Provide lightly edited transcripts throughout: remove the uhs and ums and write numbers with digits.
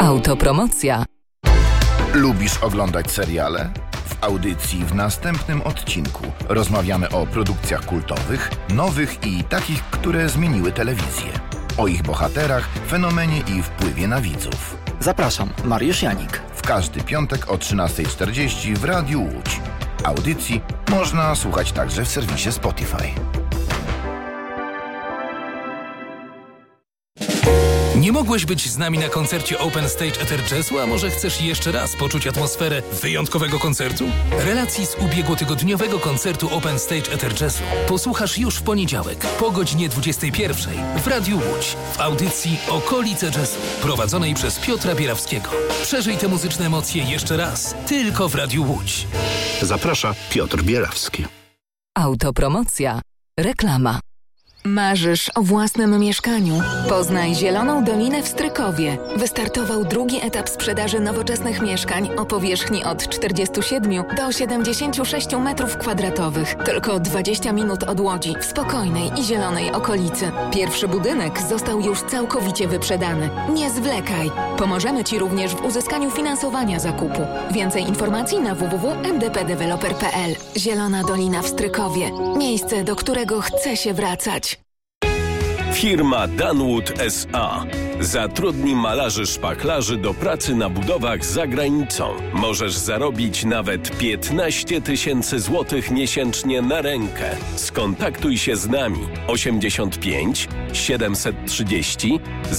Autopromocja. Lubisz oglądać seriale? W audycji w następnym odcinku rozmawiamy o produkcjach kultowych, nowych i takich, które zmieniły telewizję. O ich bohaterach, fenomenie i wpływie na widzów. Zapraszam, Mariusz Janik. W każdy piątek o 13:40 w Radiu Łódź. Audycji można słuchać także w serwisie Spotify. Nie mogłeś być z nami na koncercie Open Stage Ether Jazzu, a może chcesz jeszcze raz poczuć atmosferę wyjątkowego koncertu? Relacji z ubiegłotygodniowego koncertu Open Stage Ether Jazzu posłuchasz już w poniedziałek po godzinie 21 w Radiu Łódź w audycji Okolice Jazzu prowadzonej przez Piotra Bierawskiego. Przeżyj te muzyczne emocje jeszcze raz tylko w Radiu Łódź. Zaprasza Piotr Bierawski. Autopromocja. Reklama. Marzysz o własnym mieszkaniu? Poznaj Zieloną Dolinę w Strykowie. Wystartował drugi etap sprzedaży nowoczesnych mieszkań o powierzchni od 47 do 76 m2. Tylko 20 minut od Łodzi, w spokojnej i zielonej okolicy. Pierwszy budynek został już całkowicie wyprzedany. Nie zwlekaj! Pomożemy Ci również w uzyskaniu finansowania zakupu. Więcej informacji na www.mdpdeveloper.pl. Zielona Dolina w Strykowie. Miejsce, do którego chce się wracać. Firma Danwood S.A. zatrudni malarzy szpachlarzy do pracy na budowach za granicą. Możesz zarobić nawet 15 000 złotych miesięcznie na rękę. Skontaktuj się z nami 85 730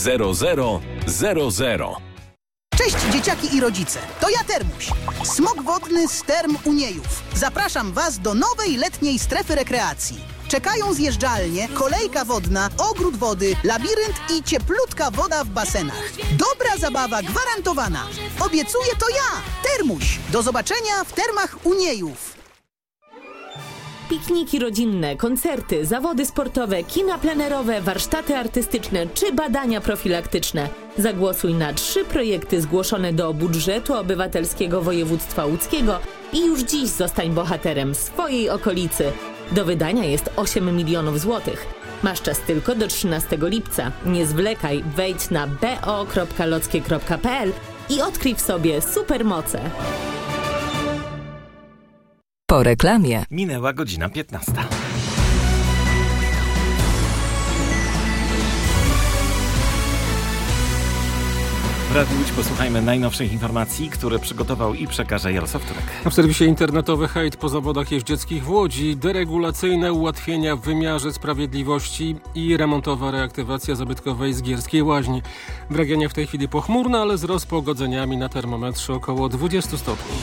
0000. Cześć dzieciaki i rodzice, to ja Termuś, smok wodny z Term Uniejów. Zapraszam Was do nowej letniej strefy rekreacji. Czekają zjeżdżalnie, kolejka wodna, ogród wody, labirynt i cieplutka woda w basenach. Dobra zabawa gwarantowana. Obiecuję to ja, Termuś. Do zobaczenia w Termach Uniejów. Pikniki rodzinne, koncerty, zawody sportowe, kina plenerowe, warsztaty artystyczne czy badania profilaktyczne. Zagłosuj na 3 projekty zgłoszone do budżetu obywatelskiego województwa łódzkiego i już dziś zostań bohaterem swojej okolicy. Do wydania jest 8 milionów złotych. Masz czas tylko do 13 lipca. Nie zwlekaj, wejdź na bo.lockie.pl i odkryj w sobie supermoce. Po reklamie. Minęła godzina 15. W Radiu Łódź posłuchajmy najnowszych informacji, które przygotował i przekaże Jarosław Turek. W serwisie internetowy hejt po zawodach jeździeckich w Łodzi, deregulacyjne ułatwienia w wymiarze sprawiedliwości i remontowa reaktywacja zabytkowej Zgierskiej Łaźni. W regionie w tej chwili pochmurno, ale z rozpogodzeniami na termometrze około 20 stopni.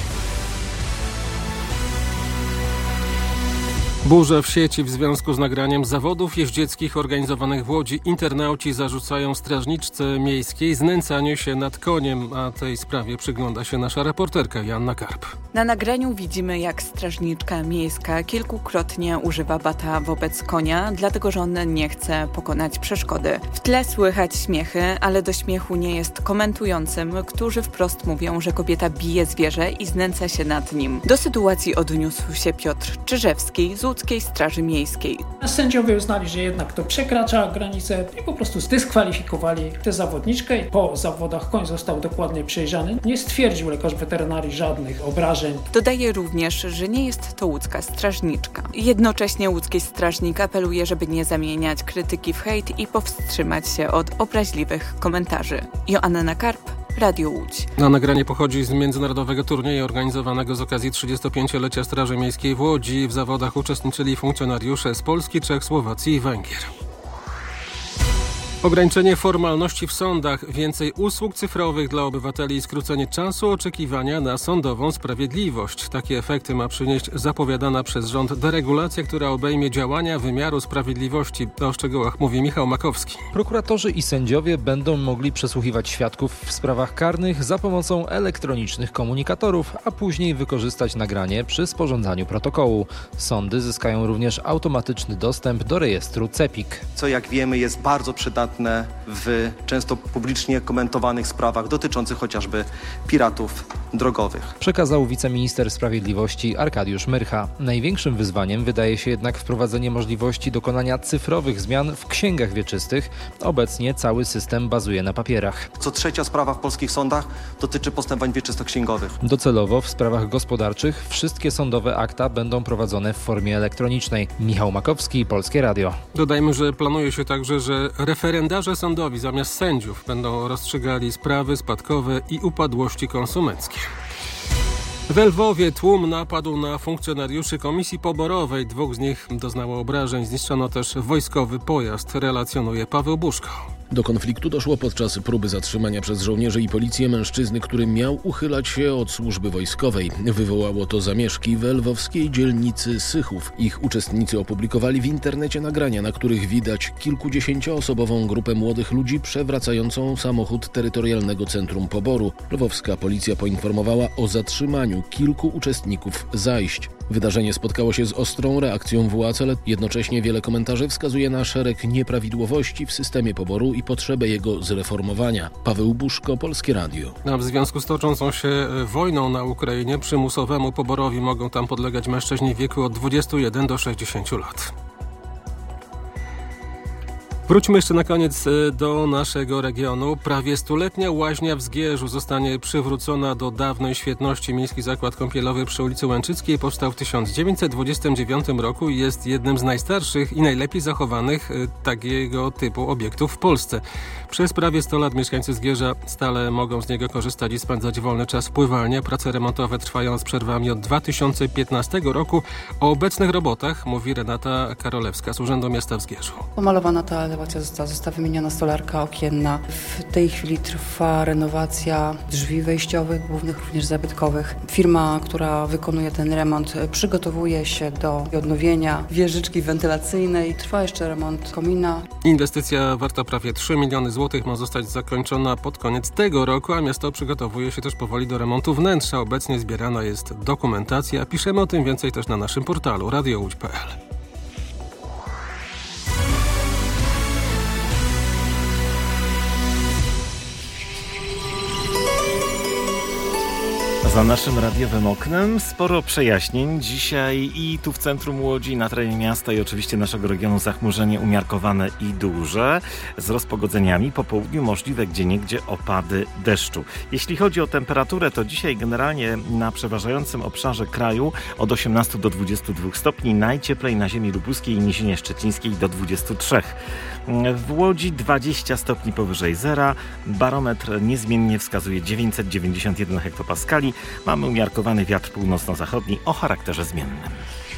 Burze w sieci w związku z nagraniem zawodów jeździeckich organizowanych w Łodzi. Internauci zarzucają strażniczce miejskiej znęcanie się nad koniem, a tej sprawie przygląda się nasza reporterka Joanna Karp. Na nagraniu widzimy, jak strażniczka miejska kilkukrotnie używa bata wobec konia, dlatego że on nie chce pokonać przeszkody. W tle słychać śmiechy, ale do śmiechu nie jest komentującym, którzy wprost mówią, że kobieta bije zwierzę i znęca się nad nim. Do sytuacji odniósł się Piotr Czyżewski z Łódzkiej Straży Miejskiej. Sędziowie uznali, że jednak to przekracza granicę i po prostu zdyskwalifikowali tę zawodniczkę. Po zawodach koń został dokładnie przejrzany. Nie stwierdził lekarz weterynarii żadnych obrażeń. Dodaje również, że nie jest to łódzka strażniczka. Jednocześnie łódzki strażnik apeluje, żeby nie zamieniać krytyki w hejt i powstrzymać się od obraźliwych komentarzy. Joanna Karp, Radio Łódź. A nagranie pochodzi z międzynarodowego turnieju organizowanego z okazji 35-lecia Straży Miejskiej w Łodzi. W zawodach uczestniczyli funkcjonariusze z Polski, Czech, Słowacji i Węgier. Ograniczenie formalności w sądach, więcej usług cyfrowych dla obywateli i skrócenie czasu oczekiwania na sądową sprawiedliwość. Takie efekty ma przynieść zapowiadana przez rząd deregulacja, która obejmie działania wymiaru sprawiedliwości. O szczegółach mówi Michał Makowski. Prokuratorzy i sędziowie będą mogli przesłuchiwać świadków w sprawach karnych za pomocą elektronicznych komunikatorów, a później wykorzystać nagranie przy sporządzaniu protokołu. Sądy zyskają również automatyczny dostęp do rejestru CEPiK. Co jak wiemy jest bardzo przydatne dominantne w często publicznie komentowanych sprawach dotyczących chociażby piratów drogowych. Przekazał wiceminister sprawiedliwości Arkadiusz Myrcha. Największym wyzwaniem wydaje się jednak wprowadzenie możliwości dokonania cyfrowych zmian w księgach wieczystych. Obecnie cały system bazuje na papierach. Co trzecia sprawa w polskich sądach dotyczy postępowań wieczystoksięgowych. Docelowo w sprawach gospodarczych wszystkie sądowe akta będą prowadzone w formie elektronicznej. Michał Makowski, Polskie Radio. Dodajmy, że planuje się także, że referendarze sądowi zamiast sędziów będą rozstrzygali sprawy spadkowe i upadłości konsumenckie. W Lwowie tłum napadł na funkcjonariuszy komisji poborowej. 2 z nich doznało obrażeń. Zniszczono też wojskowy pojazd, relacjonuje Paweł Buszko. Do konfliktu doszło podczas próby zatrzymania przez żołnierzy i policję mężczyzny, który miał uchylać się od służby wojskowej. Wywołało to zamieszki w lwowskiej dzielnicy Sychów. Ich uczestnicy opublikowali w internecie nagrania, na których widać kilkudziesięcioosobową grupę młodych ludzi przewracającą samochód terytorialnego centrum poboru. Lwowska policja poinformowała o zatrzymaniu kilku uczestników zajść. Wydarzenie spotkało się z ostrą reakcją władz, ale jednocześnie wiele komentarzy wskazuje na szereg nieprawidłowości w systemie poboru i potrzebę jego zreformowania. Paweł Buszko, Polskie Radio. W związku z toczącą się wojną na Ukrainie przymusowemu poborowi mogą tam podlegać mężczyźni w wieku od 21 do 60 lat. Wróćmy jeszcze na koniec do naszego regionu. Prawie 100-letnia łaźnia w Zgierzu zostanie przywrócona do dawnej świetności. Miejski Zakład Kąpielowy przy ulicy Łęczyckiej powstał w 1929 roku i jest jednym z najstarszych i najlepiej zachowanych takiego typu obiektów w Polsce. Przez prawie 100 lat mieszkańcy Zgierza stale mogą z niego korzystać i spędzać wolny czas w pływalni. Prace remontowe trwają z przerwami od 2015 roku. O obecnych robotach mówi Renata Karolewska z Urzędu Miasta w Zgierzu. Pomalowana ta elewacja została wymieniona stolarka okienna. W tej chwili trwa renowacja drzwi wejściowych, głównych również zabytkowych. Firma, która wykonuje ten remont, przygotowuje się do odnowienia wieżyczki wentylacyjnej. Trwa jeszcze remont komina. Inwestycja warta prawie 3 miliony złotych ma zostać zakończona pod koniec tego roku, a miasto przygotowuje się też powoli do remontu wnętrza. Obecnie zbierana jest dokumentacja. Piszemy o tym więcej też na naszym portalu radiołódź.pl. Za naszym radiowym oknem sporo przejaśnień. Dzisiaj i tu w centrum Łodzi, na terenie miasta i oczywiście naszego regionu zachmurzenie umiarkowane i duże. Z rozpogodzeniami po południu możliwe gdzieniegdzie opady deszczu. Jeśli chodzi o temperaturę, to dzisiaj generalnie na przeważającym obszarze kraju od 18 do 22 stopni. Najcieplej na ziemi lubuskiej i Nizinie Szczecińskiej do 23. W Łodzi 20 stopni powyżej zera. Barometr niezmiennie wskazuje 991 hektopaskali. Mamy umiarkowany wiatr północno-zachodni o charakterze zmiennym.